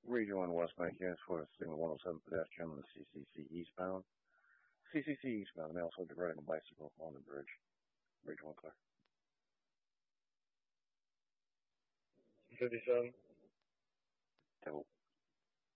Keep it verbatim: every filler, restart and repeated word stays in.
Rejoin Westbank units for signal one oh seven pedestrian on the C C C eastbound. C C C eastbound, may also be riding a bicycle on the bridge. Rejoin clear. fifty-seven. Devil.